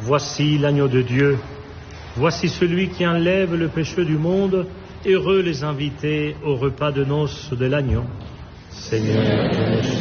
Voici l'agneau de Dieu. Voici celui qui enlève le péché du monde. Heureux les invités au repas de noces de l'agneau. Seigneur,